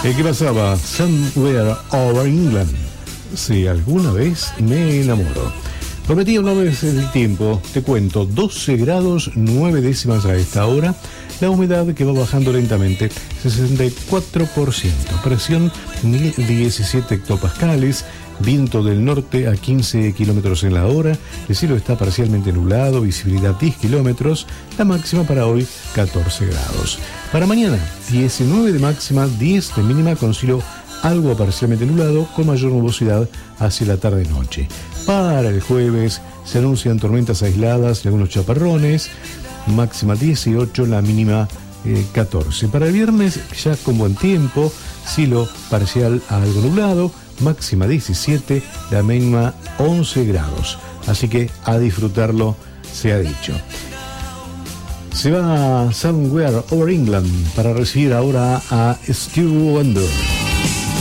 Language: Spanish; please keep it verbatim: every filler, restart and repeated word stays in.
¿Qué pasaba? Somewhere Over England. Si alguna vez me enamoro. Prometí hablarles del tiempo. Te cuento, doce grados nueve décimas a esta hora. La humedad que va bajando lentamente, sesenta y cuatro por ciento. Presión mil diecisiete hectopascales. Viento del norte a quince kilómetros en la hora. El cielo está parcialmente nublado, visibilidad diez kilómetros. La máxima para hoy, catorce grados. Para mañana, diecinueve de máxima, diez de mínima, con cielo algo parcialmente nublado, con mayor nubosidad hacia la tarde-noche. Para el jueves se anuncian tormentas aisladas y algunos chaparrones. Máxima dieciocho, la mínima eh, catorce. Para el viernes, ya con buen tiempo, cielo parcial a algo nublado. Máxima diecisiete, la mínima once grados. Así que a disfrutarlo, se ha dicho. Se va a Somewhere Over England para recibir ahora a Stevie Wonder.